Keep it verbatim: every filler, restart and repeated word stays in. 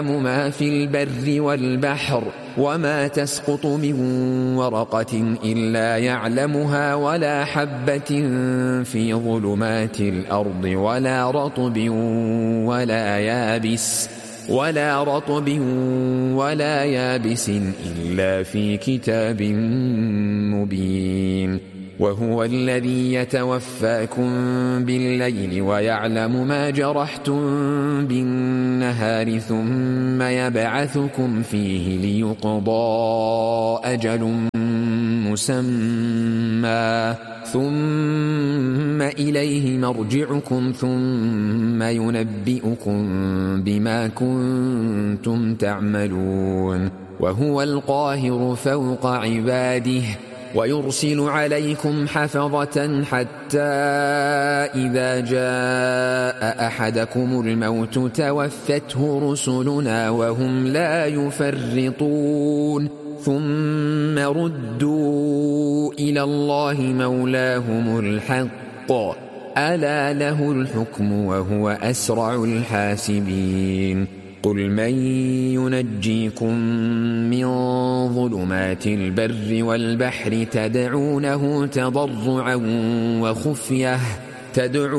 ما في البر والبحر وما تسقط من ورقة إلا يعلمها ولا حبة في ظلمات الأرض ولا رطب ولا يابس ولا رطب ولا يابس إلا في كتاب مبين. وهو الذي يتوفاكم بالليل ويعلم ما جرحتم بالنهار ثم يبعثكم فيه ليقضى أجل مسمى ثم إليه مرجعكم ثم ينبئكم بما كنتم تعملون. وهو القاهر فوق عباده ويرسل عليكم حفظة حتى إذا جاء أحدكم الموت توفته رسلنا وهم لا يفرطون ثم ردوا إلى الله مولاهم الحق ألا له الحكم وهو أسرع الحاسبين. قل من ينجيكم من ظلمات البر والبحر تدعونه تضرعا وخفية تدعو